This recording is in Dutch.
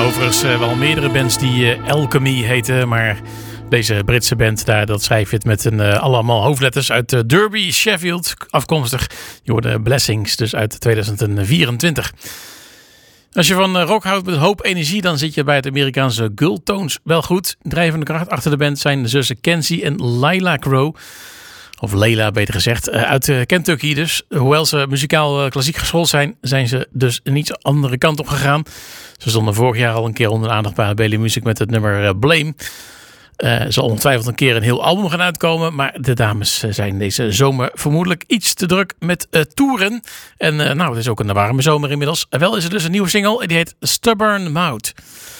overigens wel meerdere bands die Alchemy heten, maar deze Britse band, dat schrijf je het met allemaal hoofdletters uit Derby, Sheffield, afkomstig. Je hoorde Blessings, dus uit 2024. Als je van rock houdt met hoop energie, dan zit je bij het Amerikaanse Gulltones wel goed. Drijvende kracht achter de band zijn de zussen Kenzie en Layla Crow. Of Layla beter gezegd, uit Kentucky dus. Hoewel ze muzikaal klassiek geschoold zijn, zijn ze dus een iets andere kant op gegaan. Ze stonden vorig jaar al een keer onder de aandacht bij Bailey Music met het nummer Blame. Zal ongetwijfeld een keer een heel album gaan uitkomen. Maar de dames zijn deze zomer vermoedelijk iets te druk met toeren. En het is ook een warme zomer inmiddels. Wel is er dus een nieuwe single en die heet Stubborn Mouth.